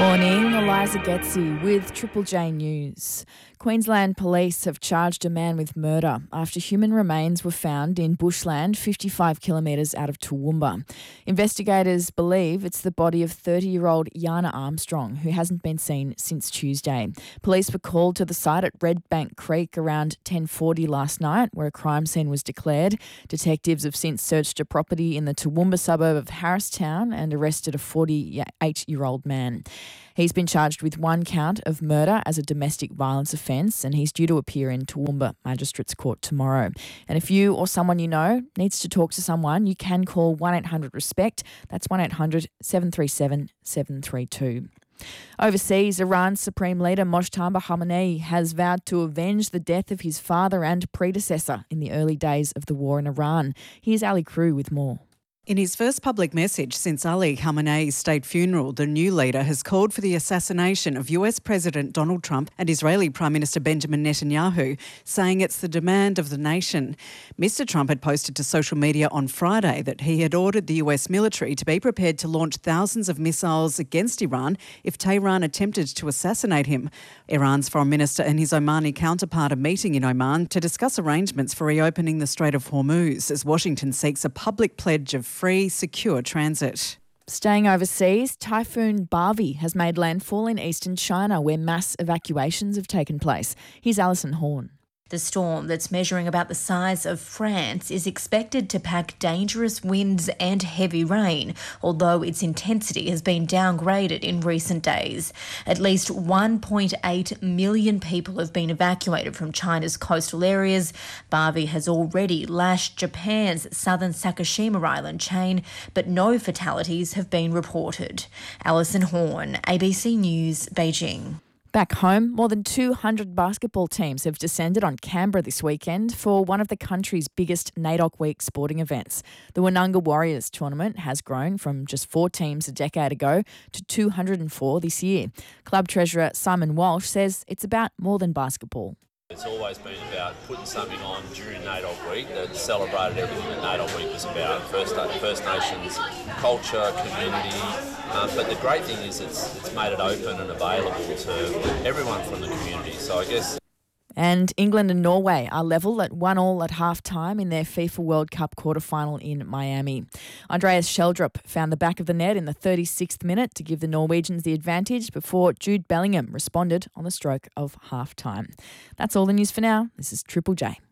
Morning, Eliza Getzi with Triple J News. Queensland Police have charged a man with murder after human remains were found in bushland 55 kilometres out of Toowoomba. Investigators believe it's the body of 30-year-old Yana Armstrong, who hasn't been seen since Tuesday. Police were called to the site at Red Bank Creek around 10:40 last night, where a crime scene was declared. Detectives have since searched a property in the Toowoomba suburb of Harristown and arrested a 48-year-old man. He's been charged with one count of murder as a domestic violence offence, and he's due to appear in Toowoomba Magistrates Court tomorrow. And if you or someone you know needs to talk to someone, you can call 1-800-RESPECT. That's 1-800-737-732. Overseas, Iran's Supreme Leader Mojtaba Khamenei has vowed to avenge the death of his father and predecessor in the early days of the war in Iran. Here's Ali Crew with more. In his first public message since Ali Khamenei's state funeral, the new leader has called for the assassination of US President Donald Trump and Israeli Prime Minister Benjamin Netanyahu, saying it's the demand of the nation. Mr Trump had posted to social media on Friday that he had ordered the US military to be prepared to launch thousands of missiles against Iran if Tehran attempted to assassinate him. Iran's foreign minister and his Omani counterpart are meeting in Oman to discuss arrangements for reopening the Strait of Hormuz as Washington seeks a public pledge of free, secure transit. Staying overseas, Typhoon Bharvey has made landfall in eastern China, where mass evacuations have taken place. Here's Alison Horn. The storm, that's measuring about the size of France, is expected to pack dangerous winds and heavy rain, although its intensity has been downgraded in recent days. At least 1.8 million people have been evacuated from China's coastal areas. Bharvey has already lashed Japan's southern Sakishima Island chain, but no fatalities have been reported. Alison Horn, ABC News, Beijing. Back home, more than 200 basketball teams have descended on Canberra this weekend for one of the country's biggest NAIDOC Week sporting events. The Woononga Warriors tournament has grown from just 4 teams a decade ago to 204 this year. Club treasurer Simon Walsh says it's about more than basketball. It's always been about putting something on during NAIDOC Week that celebrated everything that NAIDOC Week was about. First Nations culture, community. But the great thing is it's made it open and available to everyone from the community. So I guess. And England and Norway are level at 1-1 at half-time in their FIFA World Cup quarter-final in Miami. Andreas Sheldrup found the back of the net in the 36th minute to give the Norwegians the advantage before Jude Bellingham responded on the stroke of half-time. That's all the news for now. This is Triple J.